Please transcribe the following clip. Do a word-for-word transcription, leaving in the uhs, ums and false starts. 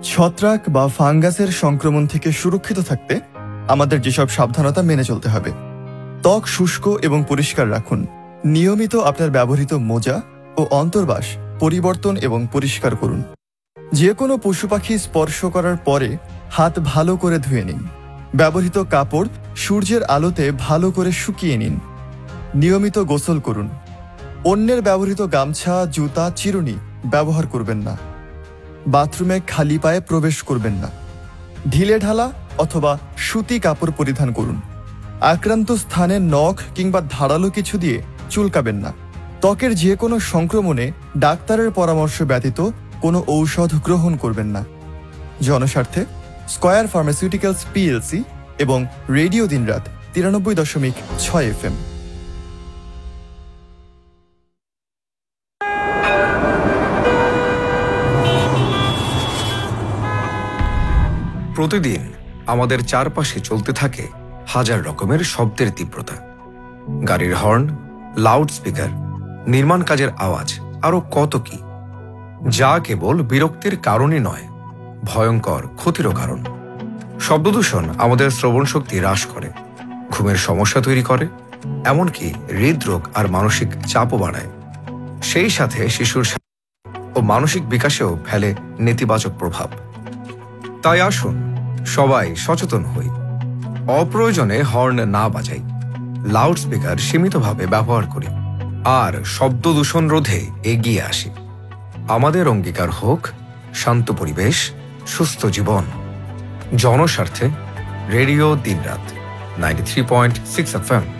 ছত্রাক বা ফাঙ্গাসের সংক্রমণ থেকে সুরক্ষিত থাকতে আমাদের যেসব সাবধানতা মেনে চলতে হবে। ত্বক শুষ্ক এবং পরিষ্কার রাখুন। নিয়মিত আপনার ব্যবহৃত মোজা ও অন্তর্বাস পরিবর্তন এবং পরিষ্কার করুন। যে কোনো পশু পাখি স্পর্শ করার পরে হাত ভালো করে ধুয়ে নিন। ব্যবহৃত কাপড় সূর্যের আলোতে ভালো করে শুকিয়ে নিন। নিয়মিত গোসল করুন। অন্যের ব্যবহৃত গামছা, জুতা, চিরুনি ব্যবহার করবেন না। বাথরুমে খালি পায়ে প্রবেশ করবেন না। ঢিলে ঢালা অথবা সুতি কাপড় পরিধান করুন। আক্রান্ত স্থানে নখ কিংবা ধারালো কিছু দিয়ে চুলকাবেন না। ত্বকের যে কোনো সংক্রমণে ডাক্তারের পরামর্শ ব্যতীত কোনো ঔষধ গ্রহণ করবেন না। জনস্বার্থে স্কয়ার ফার্মাসিউটিক্যালস পিএলসি এবং রেডিও দিনরাত তিরানব্বই দশমিক ছয় এফ এম। প্রতিদিন আমাদের চারপাশে চলতে থাকে হাজার রকমের শব্দের তীব্রতা। গাড়ির হর্ন, লাউড স্পিকার, নির্মাণ কাজের আওয়াজ, আরো কত কি, যা কেবল বিরক্তির কারণই নয়, ভয়ঙ্কর ক্ষতিরও কারণ। শব্দদূষণ আমাদের শ্রবণ শক্তি হ্রাস করে, ঘুমের সমস্যা তৈরি করে, এমনকি হৃদরোগ আর মানসিক চাপও বাড়ায়। সেই সাথে শিশুর ও মানসিক বিকাশেও ফেলে নেতিবাচক প্রভাব। তাই আসুন সবাই সচেতন হই, অপ্রয়োজনে হর্ন না বাজাই, লাউড স্পিকার সীমিতভাবে ব্যবহার করি আর শব্দ দূষণ রোধে এগিয়ে আসি। আমাদের অঙ্গীকার হোক শান্ত পরিবেশ, সুস্থ জীবন। জনস্বার্থে রেডিও দিনরাত ninety three point six F M.